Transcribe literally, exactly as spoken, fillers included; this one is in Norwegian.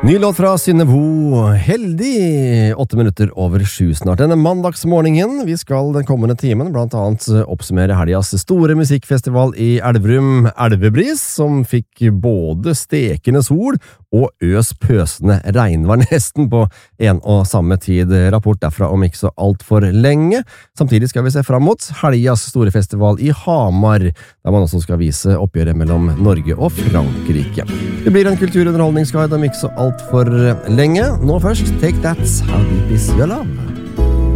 Ny låt fra Synnevo, heldig, åtte minutter over sju snart. Denne mandagsmorgenen, vi skal den kommende timen blant annet oppsummere helgas store musikkfestival i Elverum, Elvebris, som fikk både stekende sol og øs pøsende regnvær nesten på en og samme tid. Rapport derfra om ikke så alt for lenge. Samtidig skal vi se frem mot helgas store festival i Hamar, der man også skal vise oppgjøret mellom Norge og Frankrike. Det blir en kulturunderholdningsguide om ikke så alt for lenge. Nå først, Take That, How Deep Is Your Love?